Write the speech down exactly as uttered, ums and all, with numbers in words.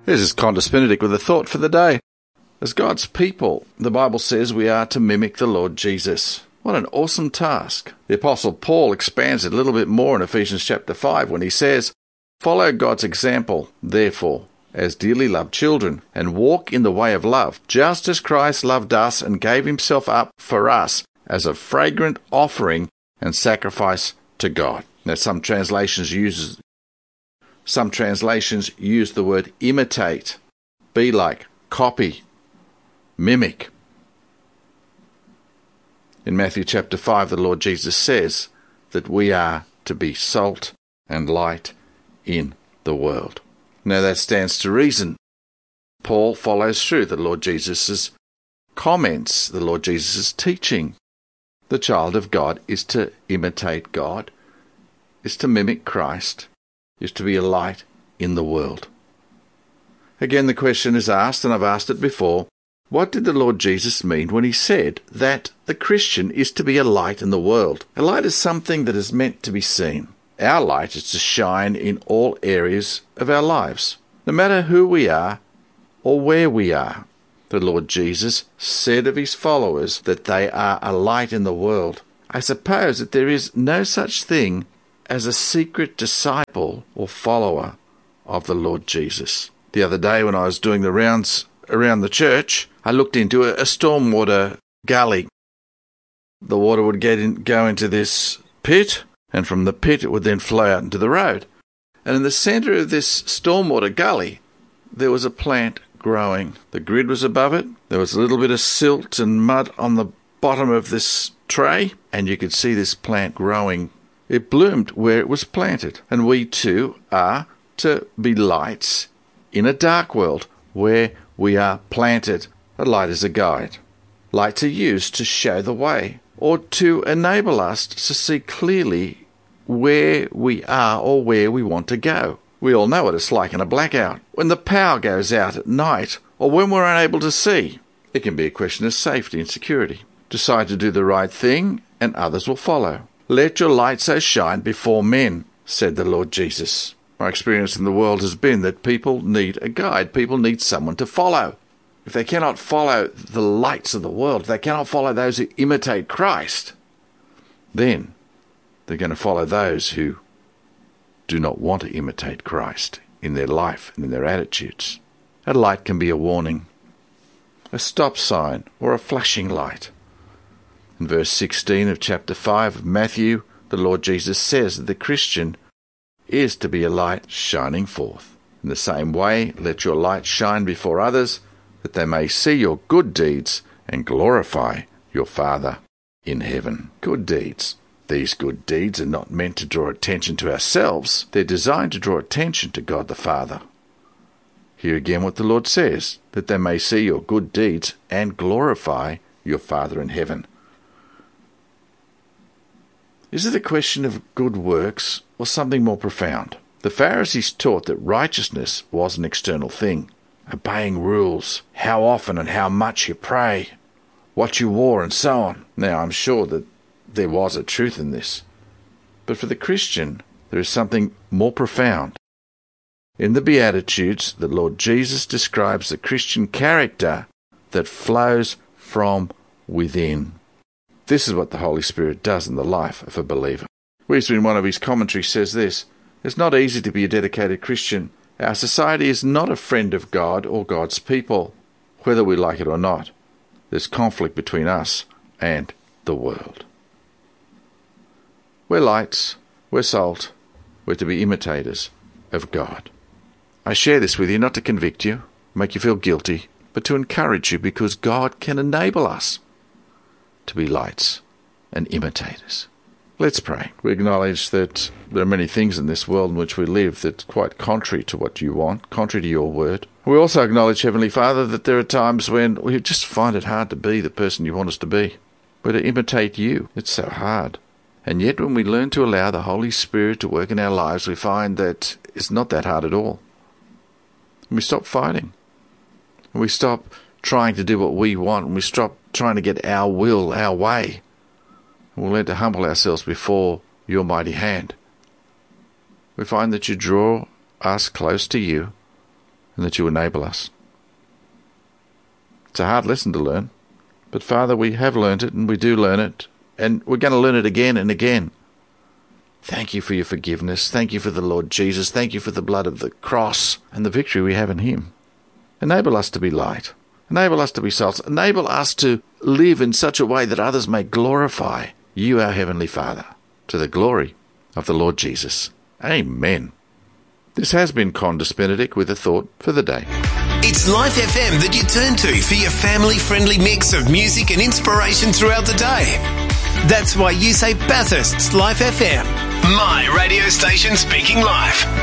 This is Qantas Benedict with a thought for the day. As God's people, the Bible says we are to mimic the Lord Jesus. What an awesome task. The Apostle Paul expands it a little bit more in Ephesians chapter five when he says, "Follow God's example, therefore, as dearly loved children, and walk in the way of love, just as Christ loved us and gave himself up for us as a fragrant offering and sacrifice to God." Now, some translations use some translations use the word imitate, be like, copy, mimic. In Matthew chapter five, the Lord Jesus says that we are to be salt and light in the world. Now that stands to reason. Paul follows through the Lord Jesus' comments, the Lord Jesus' teaching. The child of God is to imitate God, is to mimic Christ, is to be a light in the world. Again, the question is asked, and I've asked it before, what did the Lord Jesus mean when he said that the Christian is to be a light in the world? A light is something that is meant to be seen. Our light is to shine in all areas of our lives, no matter who we are or where we are. The Lord Jesus said of his followers that they are a light in the world. I suppose that there is no such thing as a secret disciple or follower of the Lord Jesus. The other day when I was doing the rounds around the church, I looked into a, a stormwater gully. The water would get in, go into this pit, and from the pit it would then flow out into the road. And in the centre of this stormwater gully, there was a plant growing. The grid was above it. There was a little bit of silt and mud on the bottom of this tray, and you could see this plant growing. It bloomed where it was planted. And we too are to be lights in a dark world where we are planted. A light is a guide. Lights are used to show the way or to enable us to see clearly where we are or where we want to go. We all know what it's like in a blackout. When the power goes out at night or when we're unable to see, it can be a question of safety and security. Decide to do the right thing and others will follow. Let your light so shine before men, said the Lord Jesus. My experience in the world has been that people need a guide. People need someone to follow. If they cannot follow the lights of the world, if they cannot follow those who imitate Christ, then they're going to follow those who do not want to imitate Christ in their life and in their attitudes. A light can be a warning, a stop sign, or a flashing light. In verse sixteen of chapter five of Matthew, the Lord Jesus says that the Christian is to be a light shining forth. In the same way, let your light shine before others, that they may see your good deeds and glorify your Father in heaven. Good deeds. These good deeds are not meant to draw attention to ourselves. They're designed to draw attention to God the Father. Hear again what the Lord says, that they may see your good deeds and glorify your Father in heaven. Is it a question of good works or something more profound? The Pharisees taught that righteousness was an external thing. Obeying rules, how often and how much you pray, what you wore and so on. Now, I'm sure that there was a truth in this. But for the Christian, there is something more profound. In the Beatitudes, the Lord Jesus describes the Christian character that flows from within. This is what the Holy Spirit does in the life of a believer. Wesley, in one of his commentaries, says this: it's not easy to be a dedicated Christian. Our society is not a friend of God or God's people, whether we like it or not. There's conflict between us and the world. We're lights, we're salt, we're to be imitators of God. I share this with you not to convict you, make you feel guilty, but to encourage you because God can enable us to be lights and imitators. Let's pray. We acknowledge that there are many things in this world in which we live that are quite contrary to what you want, contrary to your word. We also acknowledge, Heavenly Father, that there are times when we just find it hard to be the person you want us to be. We're to imitate you. It's so hard. And yet when we learn to allow the Holy Spirit to work in our lives, we find that it's not that hard at all. And we stop fighting. And we stop trying to do what we want. And we stop trying to get our will, our way. And we'll learn to humble ourselves before your mighty hand. We find that you draw us close to you and that you enable us. It's a hard lesson to learn, but Father, we have learned it, and we do learn it, and we're going to learn it again and again. Thank you for your forgiveness. Thank you for the Lord Jesus. Thank you for the blood of the cross and the victory we have in him. Enable us to be light. Enable us to be salt. Enable us to live in such a way that others may glorify you, our Heavenly Father, to the glory of the Lord Jesus. Amen. This has been Condis Benedict with a thought for the day. It's Life F M that you turn to for your family-friendly mix of music and inspiration throughout the day. That's why you say Bathurst's Life F M. My radio station speaking life.